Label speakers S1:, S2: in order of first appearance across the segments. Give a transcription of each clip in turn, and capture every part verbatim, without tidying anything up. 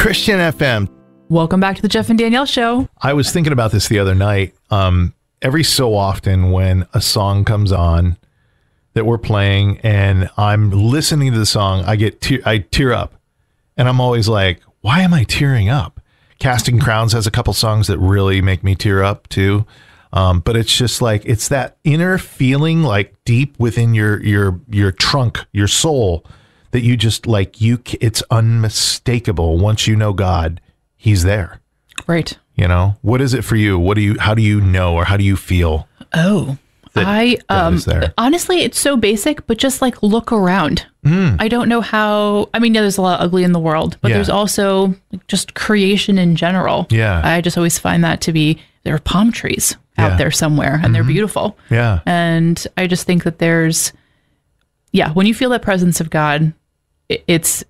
S1: Christian F M.
S2: Welcome back to the Jeff and Danielle Show.
S1: I was thinking about this the other night. Um, every so often when a song comes on that we're playing and I'm listening to the song, I get te- I tear up. And I'm always like, why am I tearing up? Casting Crowns has a couple songs that really make me tear up too. Um, but it's just like, it's that inner feeling like deep within your, your, your trunk, your soul, that you just like, you, it's unmistakable. Once you know God, he's there.
S2: Right.
S1: You know, what is it for you? What do you, how do you know, or how do you feel?
S2: Oh, I, um, honestly, it's so basic, but just like look around. Mm. I don't know how, I mean, yeah, there's a lot of ugly in the world, but yeah. there's also like, just creation in general.
S1: Yeah.
S2: I just always find that to be, there are palm trees out yeah. there somewhere and mm-hmm. they're beautiful.
S1: Yeah.
S2: And I just think that there's, yeah, when you feel that presence of God, it, it's,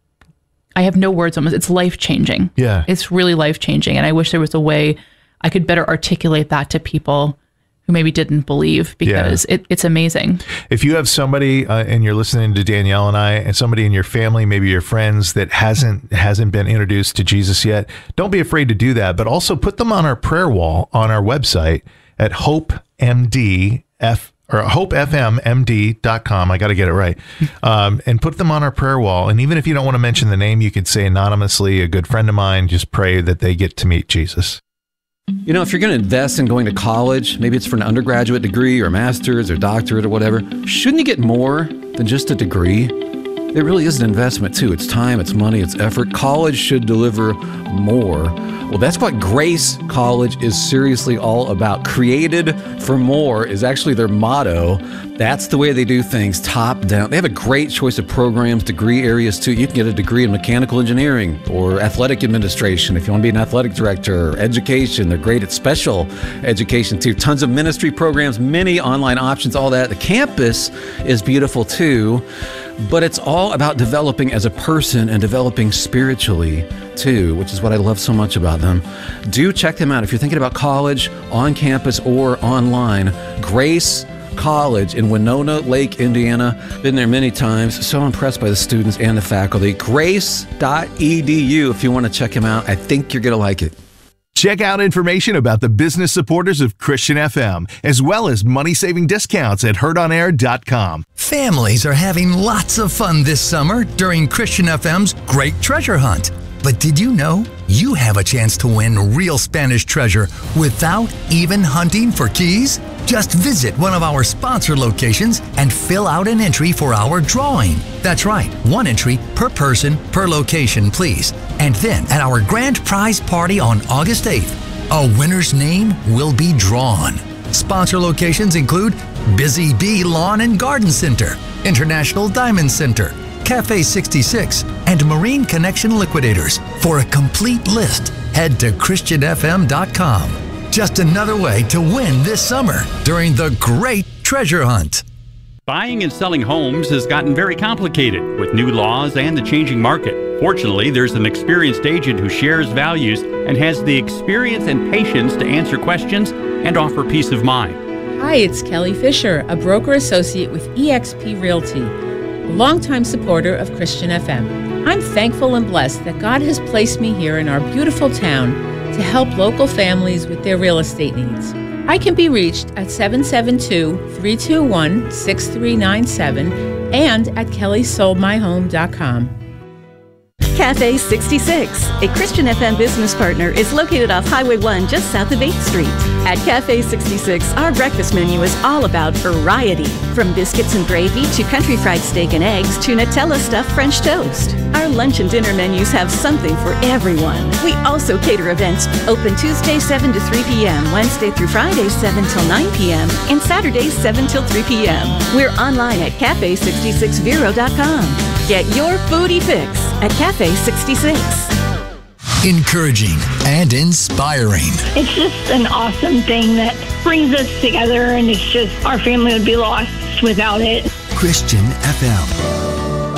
S2: I have no words almost. It's life-changing.
S1: Yeah.
S2: It's really life-changing. And I wish there was a way I could better articulate that to people who maybe didn't believe, because yeah. it, it's amazing. If
S1: you have somebody uh, and you're listening to Danielle and I, and somebody in your family, maybe your friends, that hasn't hasn't been introduced to Jesus yet, don't be afraid to do that. But also put them on our prayer wall on our website at hope m d f or hope f m m d dot com. I got to get it right. Um, and put them on our prayer wall. And even if you don't want to mention the name, you could say anonymously, a good friend of mine, just pray that they get to meet Jesus.
S3: You know, if you're going to invest in going to college, maybe it's for an undergraduate degree or master's or doctorate or whatever, shouldn't you get more than just a degree? It really is an investment too. It's time, it's money, it's effort. College should deliver more. Well, that's what Grace College is seriously all about. Created for more is actually their motto. That's the way they do things, top down. They have a great choice of programs, degree areas too. You can get a degree in mechanical engineering or athletic administration if you want to be an athletic director, or education. They're great at special education too. Tons of ministry programs, many online options, all that. The campus is beautiful too. But it's all about developing as a person and developing spiritually too, which is what I love so much about them. Do check them out if you're thinking about college, on campus or online. Grace College in Winona Lake, Indiana. Been there many times. So impressed by the students and the faculty. grace dot e d u if you want to check them out. I think you're going to like it.
S1: Check out information about the business supporters of Christian F M, as well as money-saving discounts at heard on air dot com.
S4: Families are having lots of fun this summer during Christian F M's Great Treasure Hunt. But did you know you have a chance to win real Spanish treasure without even hunting for keys? Just visit one of our sponsor locations and fill out an entry for our drawing. That's right, one entry per person per location, please. And then at our grand prize party on August eighth, a winner's name will be drawn. Sponsor locations include Busy Bee Lawn and Garden Center, International Diamond Center, Cafe sixty-six, and Marine Connection Liquidators. For a complete list, head to christian f m dot com. Just another way to win this summer during the Great Treasure Hunt.
S5: Buying and selling homes has gotten very complicated with new laws and the changing market. Fortunately, there's an experienced agent who shares values and has the experience and patience to answer questions and offer peace of mind.
S6: Hi, it's Kelly Fisher, a broker associate with E X P Realty, a longtime supporter of Christian F M. I'm thankful and blessed that God has placed me here in our beautiful town to help local families with their real estate needs. I can be reached at seven seven two, three two one, six three nine seven and at kelly sold my home dot com.
S7: Cafe sixty-six, a Christian F M business partner, is located off Highway one just south of eighth street. At Cafe sixty-six, our breakfast menu is all about variety. From biscuits and gravy to country fried steak and eggs to Nutella stuffed French toast. Our lunch and dinner menus have something for everyone. We also cater events, open Tuesday seven to three p.m., Wednesday through Friday seven till nine p.m., and Saturdays seven till three p.m. We're online at cafe sixty-six vero dot com. Get your foodie fix at Cafe sixty-six.
S4: Encouraging and inspiring.
S8: It's just an awesome thing that brings us together, and it's just, our family would be lost without it.
S4: Christian F M.